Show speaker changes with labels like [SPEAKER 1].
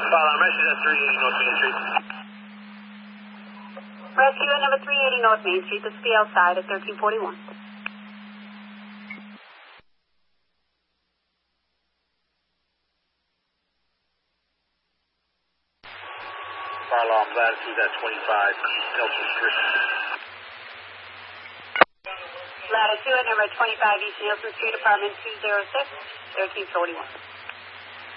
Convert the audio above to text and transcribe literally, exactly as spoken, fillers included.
[SPEAKER 1] Follow, message at three eighty North Main Street.
[SPEAKER 2] Rescue at number three eighty North Main Street. This will be outside at thirteen forty-one.
[SPEAKER 1] Follow, latitude at twenty-five, East Nelson Street.
[SPEAKER 2] Latitude at number twenty-five East Nielsen Street, apartment two oh six, thirteen forty-one.